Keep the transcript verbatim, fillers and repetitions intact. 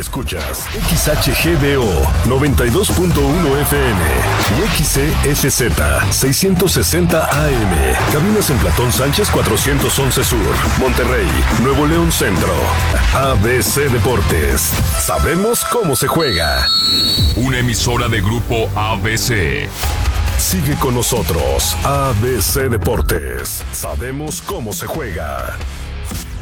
Escuchas X H G D O noventa y dos punto uno F M y X C S Z seiscientos sesenta A M. Cabinas en Platón Sánchez cuatrocientos once Sur, Monterrey, Nuevo León Centro. A B C Deportes. Sabemos cómo se juega. Una emisora de Grupo A B C. Sigue con nosotros, A B C Deportes. Sabemos cómo se juega.